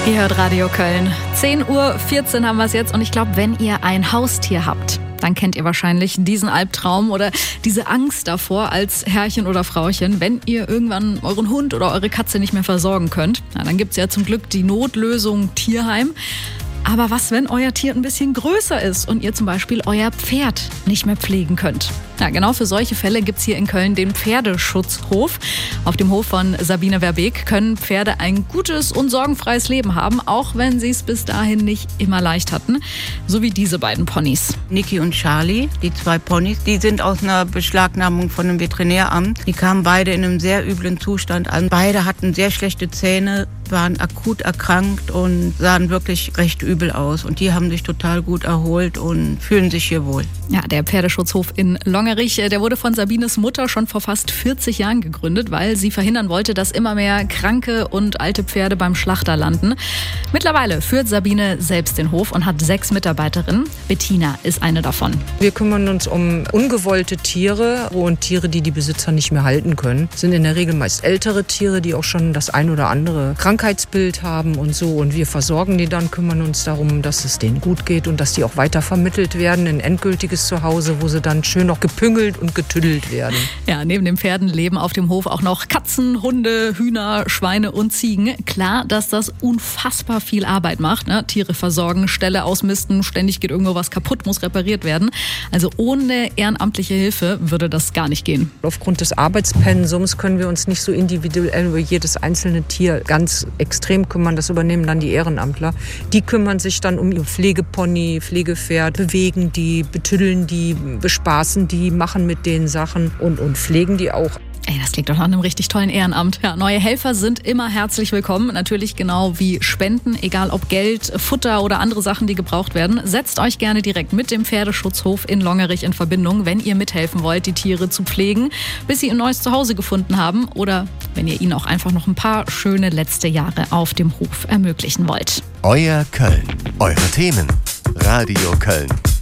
Ihr hört Radio Köln. 10:14 Uhr haben wir es jetzt und ich glaube, wenn ihr ein Haustier habt, dann kennt ihr wahrscheinlich diesen Albtraum oder diese Angst davor als Herrchen oder Frauchen, wenn ihr irgendwann euren Hund oder eure Katze nicht mehr versorgen könnt. Na, dann gibt es ja zum Glück die Notlösung Tierheim. Aber was, wenn euer Tier ein bisschen größer ist und ihr zum Beispiel euer Pferd nicht mehr pflegen könnt? Ja, genau für solche Fälle gibt es hier in Köln den Pferdeschutzhof. Auf dem Hof von Sabine Verbeek können Pferde ein gutes und sorgenfreies Leben haben, auch wenn sie es bis dahin nicht immer leicht hatten. So wie diese beiden Ponys. Niki und Charlie, die zwei Ponys, die sind aus einer Beschlagnahmung von einem Veterinäramt. Die kamen beide in einem sehr üblen Zustand an. Beide hatten sehr schlechte Zähne, waren akut erkrankt und sahen wirklich recht übel aus. Und die haben sich total gut erholt und fühlen sich hier wohl. Ja, der Pferdeschutzhof in Longerich, der wurde von Sabines Mutter schon vor fast 40 Jahren gegründet, weil sie verhindern wollte, dass immer mehr kranke und alte Pferde beim Schlachter landen. Mittlerweile führt Sabine selbst den Hof und hat 6 Mitarbeiterinnen. Bettina ist eine davon. Wir kümmern uns um ungewollte Tiere und Tiere, die die Besitzer nicht mehr halten können. Das sind in der Regel meist ältere Tiere, die auch schon das ein oder andere Krankheitsbild haben und so. Und wir versorgen die dann, kümmern uns darum, dass es denen gut geht und dass die auch weiter vermittelt werden in endgültiges Zuhause, wo sie dann schön noch gepüngelt und getüdelt werden. Ja, neben den Pferden leben auf dem Hof auch noch Katzen, Hunde, Hühner, Schweine und Ziegen. Klar, dass das unfassbar viel Arbeit macht. Ne? Tiere versorgen, Ställe ausmisten, ständig geht irgendwo was kaputt, muss repariert werden. Also ohne ehrenamtliche Hilfe würde das gar nicht gehen. Aufgrund des Arbeitspensums können wir uns nicht so individuell über jedes einzelne Tier ganz extrem kümmern. Das übernehmen dann die Ehrenamtler. Die kümmern sich dann um ihr Pflegepony, Pflegepferd, bewegen die, betüddeln die, bespaßen die, machen mit denen Sachen und pflegen die auch. Ey, das klingt doch nach einem richtig tollen Ehrenamt. Ja, neue Helfer sind immer herzlich willkommen. Natürlich genau wie Spenden, egal ob Geld, Futter oder andere Sachen, die gebraucht werden. Setzt euch gerne direkt mit dem Pferdeschutzhof in Longerich in Verbindung, wenn ihr mithelfen wollt, die Tiere zu pflegen, bis sie ein neues Zuhause gefunden haben oder wenn ihr ihnen auch einfach noch ein paar schöne letzte Jahre auf dem Hof ermöglichen wollt. Euer Köln. Eure Themen. Radio Köln.